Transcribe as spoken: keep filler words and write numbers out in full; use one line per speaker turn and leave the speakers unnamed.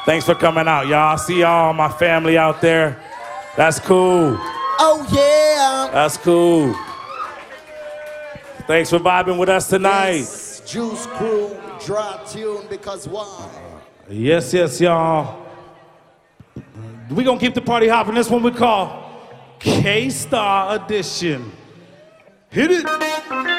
Thanks for coming out, y'all. I see y'all, my family out there. That's cool.
Oh, yeah.
That's cool. Thanks for vibing with us tonight.
Yes, Juice Crew, dry tune, because why?
Yes, yes, y'all. We gonna keep the party hopping. This one we call K-Star Edition. Hit it.